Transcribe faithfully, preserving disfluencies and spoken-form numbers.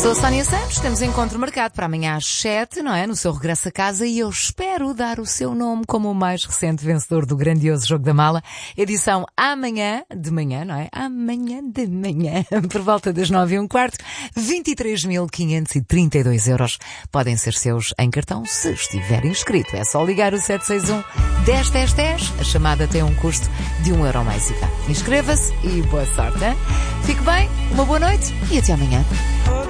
Sou a Sónia Santos, temos encontro marcado para amanhã às sete, não é? No seu regresso a casa, e eu espero dar o seu nome como o mais recente vencedor do grandioso Jogo da Mala. Edição amanhã de manhã, não é? Amanhã de manhã, por volta das nove e um quarto, vinte e três mil quinhentos e trinta e dois euros. Podem ser seus em cartão se estiver inscrito. É só ligar o sete seis um, dez, dez, dez. A chamada tem um custo de um euro mais I V A. Inscreva-se e boa sorte, hein? Fique bem, uma boa noite e até amanhã.